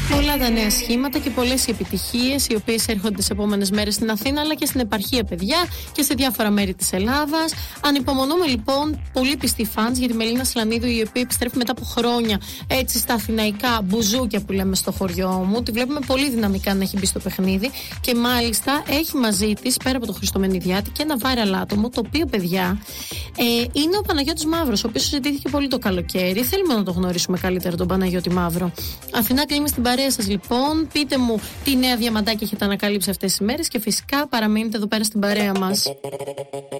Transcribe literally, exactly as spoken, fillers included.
Πολλά τα νέα σχήματα και πολλές οι επιτυχίες οι οποίες έρχονται τις επόμενες μέρες στην Αθήνα αλλά και στην επαρχία, παιδιά, και σε διάφορα μέρη της Ελλάδας. Ανυπομονούμε λοιπόν πολύ πιστοί φανς για τη Μελίνα Σλανίδου, η οποία επιστρέφει μετά από χρόνια έτσι στα αθηναϊκά μπουζούκια που λέμε στο χωριό μου. Τη βλέπουμε πολύ δυναμικά να έχει μπει στο παιχνίδι και μάλιστα έχει μαζί της, πέρα από το Χριστομενιδιάτη, και ένα viral άτομο, το οποίο, παιδιά, ε, είναι ο Παναγιώτης Μαύρος, ο οποίος συζητήθηκε πολύ το καλοκαίρι. Θέλουμε να το γνωρίσουμε καλύτερα τον Παναγιώτη Μαύρο. Αθηνά, κλείνουμε στην παρέα σας λοιπόν. Πείτε μου τι νέα διαμαντάκια έχετε ανακαλύψει αυτές τις μέρες και φυσικά παραμείνετε εδώ πέρα στην παρέα μας.